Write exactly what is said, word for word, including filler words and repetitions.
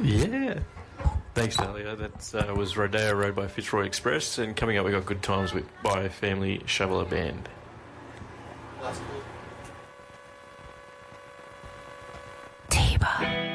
Yeah. Thanks, Talia. That uh, was Rodeo Road by Fitzroy Express, and coming up we got Good Times with by Family Shoveler Band. That's cool. T-Bone.